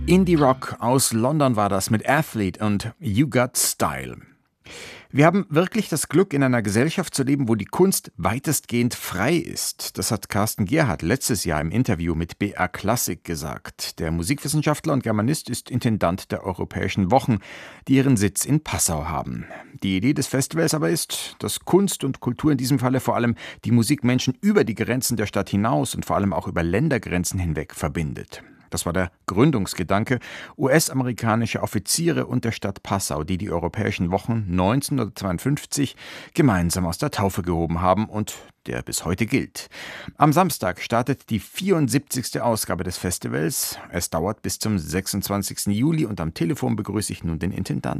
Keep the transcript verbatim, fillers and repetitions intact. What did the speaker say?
Indie-Rock aus London war das mit Athlete und You Got Style. Wir haben wirklich das Glück, in einer Gesellschaft zu leben, wo die Kunst weitestgehend frei ist. Das hat Carsten Gerhardt letztes Jahr im Interview mit B R Klassik gesagt. Der Musikwissenschaftler und Germanist ist Intendant der Europäischen Wochen, die ihren Sitz in Passau haben. Die Idee des Festivals aber ist, dass Kunst und Kultur in diesem Falle vor allem die Musikmenschen über die Grenzen der Stadt hinaus und vor allem auch über Ländergrenzen hinweg verbindet. Das war der Gründungsgedanke. U S-amerikanische Offiziere und der Stadt Passau, die die Europäischen Wochen neunzehnhundertzweiundfünfzig gemeinsam aus der Taufe gehoben haben und der bis heute gilt. Am Samstag startet die vierundsiebzigste Ausgabe des Festivals. Es dauert bis zum sechsundzwanzigsten Juli und am Telefon begrüße ich nun den Intendanten.